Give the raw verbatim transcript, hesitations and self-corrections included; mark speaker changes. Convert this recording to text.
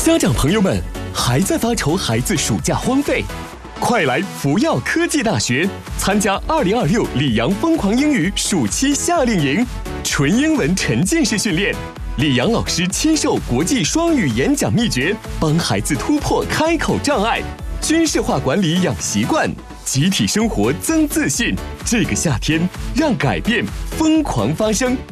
Speaker 1: 家长朋友们，还在发愁孩子暑假荒废？快来福耀科技大学参加二零二六里昂疯狂英语暑期夏令营，纯英文沉浸式训练，里昂老师亲授国际双语演讲秘诀，帮孩子突破开口障碍，军事化管理养习惯，集体生活增自信。这个夏天，让改变疯狂发生。